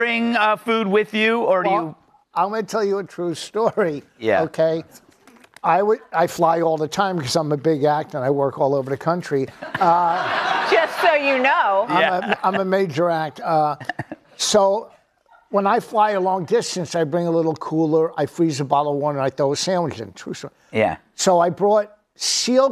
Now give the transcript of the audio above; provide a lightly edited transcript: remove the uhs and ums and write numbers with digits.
bring food with you, or do you? I'm going to tell you a true story. Yeah. Okay. I fly all the time because I'm a big actor and I work all over the country. Just so you know. I'm a major act. So when I fly a long distance, I bring a little cooler, I freeze a bottle of water, and I throw a sandwich in. True story. Yeah. So I brought seal